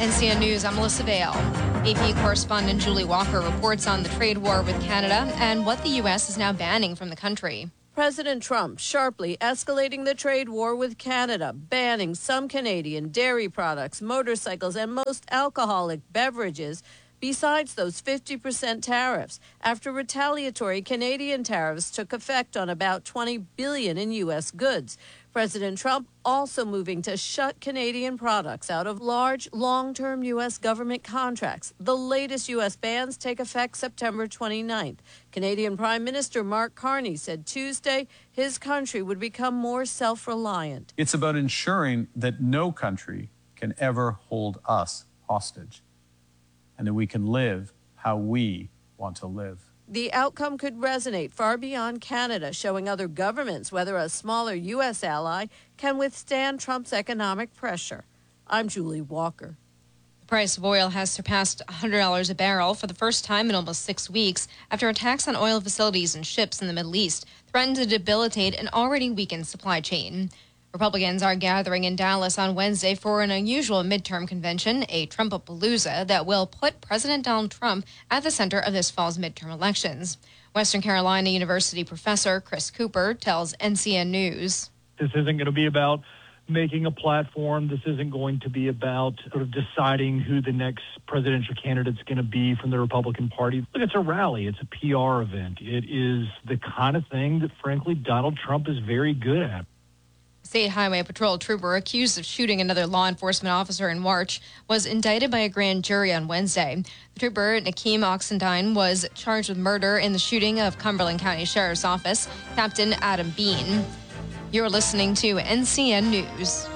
NCN News, I'm Melissa Vale. AP correspondent Julie Walker reports on the trade war with Canada and what the U.S. is now banning from the country. President Trump sharply escalating the trade war with Canada, banning some Canadian dairy products, motorcycles, and most alcoholic beverages, besides those 50% tariffs, after retaliatory Canadian tariffs took effect on about $20 billion in U.S. goods. President Trump also moving to shut Canadian products out of large, long-term U.S. government contracts. The latest U.S. bans take effect September 29th. Canadian Prime Minister Mark Carney said Tuesday his country would become more self-reliant. It's about ensuring that no country can ever hold us hostage and that we can live how we want to live. The outcome could resonate far beyond Canada, showing other governments whether a smaller U.S. ally can withstand Trump's economic pressure. I'm Julie Walker. The price of oil has surpassed $100 a barrel for the first time in almost 6 weeks after attacks on oil facilities and ships in the Middle East threatened to debilitate an already weakened supply chain. Republicans are gathering in Dallas on Wednesday for an unusual midterm convention, a Trumpapalooza that will put President Donald Trump at the center of this fall's midterm elections. Western Carolina University professor Chris Cooper tells NCN News. This isn't going to be about making a platform. This isn't going to be about sort of deciding who the next presidential candidate's going to be from the Republican Party. Look, it's a rally. It's a PR event. It is the kind of thing that, frankly, Donald Trump is very good at. State Highway Patrol trooper accused of shooting another law enforcement officer in March was indicted by a grand jury on Wednesday. The trooper, Nakeem Oxendine, was charged with murder in the shooting of Cumberland County Sheriff's Office Captain Adam Bean. You're listening to NCN News.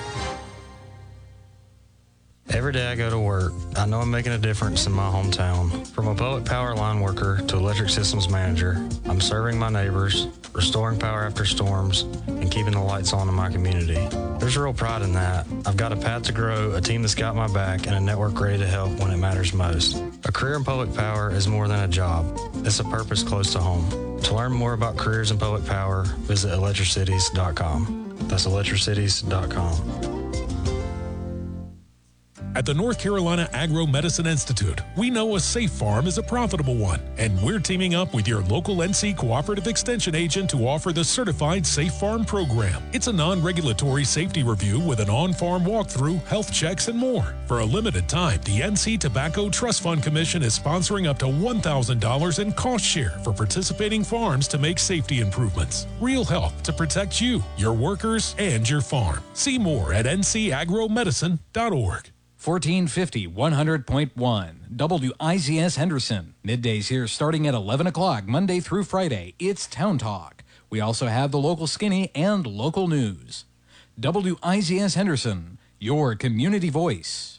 Every day I go to work, I know I'm making a difference in my hometown. From a public power line worker to electric systems manager, I'm serving my neighbors, restoring power after storms, and keeping the lights on in my community. There's real pride in that. I've got a path to grow, a team that's got my back, and a network ready to help when it matters most. A career in public power is more than a job. It's a purpose close to home. To learn more about careers in public power, visit electricities.com. That's electricities.com. At the North Carolina Agro-Medicine Institute, we know a safe farm is a profitable one, and we're teaming up with your local NC Cooperative Extension agent to offer the Certified Safe Farm program. It's a non-regulatory safety review with an on-farm walkthrough, health checks, and more. For a limited time, the NC Tobacco Trust Fund Commission is sponsoring up to $1,000 in cost share for participating farms to make safety improvements. Real help to protect you, your workers, and your farm. See more at ncagromedicine.org. 1450 100.1 WIZS Henderson. Middays here starting at 11 o'clock Monday through Friday. It's Town Talk. We also have the local skinny and local news. WIZS Henderson, your community voice.